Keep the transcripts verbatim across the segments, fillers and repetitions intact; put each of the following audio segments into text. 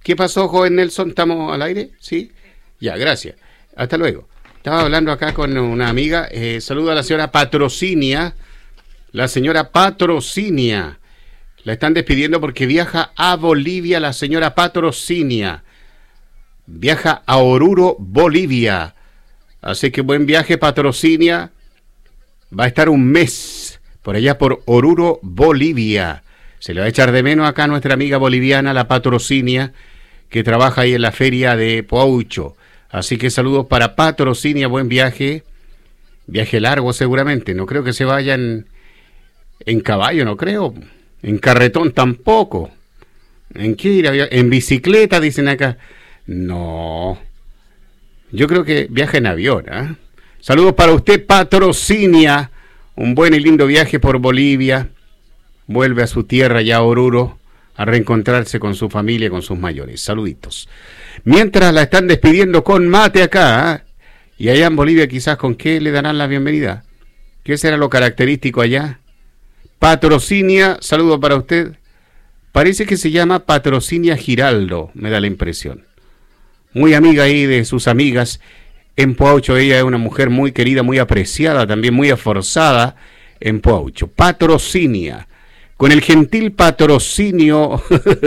¿Qué pasó, joven Nelson? ¿Estamos al aire? ¿Sí? Ya, gracias. Hasta luego. Estaba hablando acá con una amiga. Eh, saludo a la señora Patrocinia. La señora Patrocinia. La están despidiendo porque viaja a Bolivia la señora Patrocinia. Viaja a Oruro, Bolivia. Así que buen viaje, Patrocinia. Va a estar un mes por allá por Oruro, Bolivia. Se le va a echar de menos acá a nuestra amiga boliviana, la Patrocinia, que trabaja ahí en la feria de Poaucho. Así que saludos para Patrocinia, buen viaje. Viaje largo seguramente. No creo que se vayan en caballo, no creo. En carretón tampoco. ¿En qué ir? En bicicleta, dicen acá. No. Yo creo que viaja en avión, ¿eh? Saludos para usted, Patrocinia. Un buen y lindo viaje por Bolivia. Vuelve a su tierra ya, Oruro, a reencontrarse con su familia, con sus mayores. Saluditos. Mientras la están despidiendo con mate acá, ¿eh? Y allá en Bolivia quizás con qué le darán la bienvenida. ¿Qué será lo característico allá? Patrocinia, saludo para usted. Parece que se llama Patrocinia Giraldo, me da la impresión. Muy amiga ahí de sus amigas en Poaucho. Ella es una mujer muy querida, muy apreciada, también muy esforzada en Poaucho. Patrocinia, con el gentil patrocinio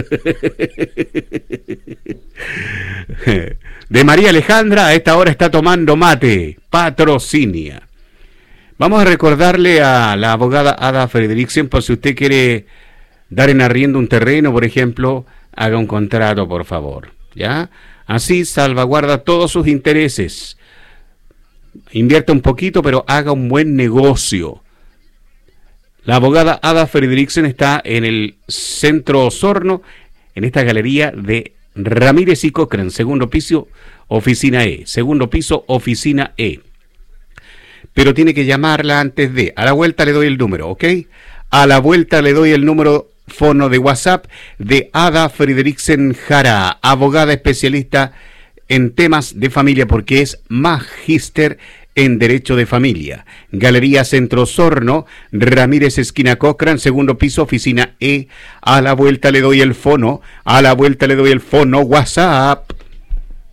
de María Alejandra, a esta hora está tomando mate. Patrocinia. Vamos a recordarle a la abogada Ada Frederiksen, por si usted quiere dar en arriendo un terreno, por ejemplo, haga un contrato, por favor, ¿ya? Así salvaguarda todos sus intereses. Invierta un poquito, pero haga un buen negocio. La abogada Ada Frederiksen está en el Centro Osorno, en esta galería de Ramírez y Cochran, segundo piso, oficina E. Segundo piso, oficina E. Pero tiene que llamarla antes de. A la vuelta le doy el número, ¿ok? A la vuelta le doy el número fono de WhatsApp de Ada Frederiksen Jara, abogada especialista en temas de familia, porque es magíster en Derecho de Familia. Galería Centro Osorno, Ramírez esquina Cochran, segundo piso, oficina E. A la vuelta le doy el fono, a la vuelta le doy el fono WhatsApp.